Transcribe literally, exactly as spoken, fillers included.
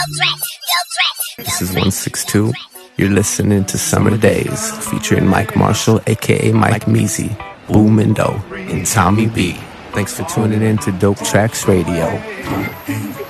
This is one six two. You're listening to Summer Days, featuring Mike Marshall, aka Mike Measy, Boom and Doe, and Tommy B. Thanks for tuning in to Dope Tracks Radio.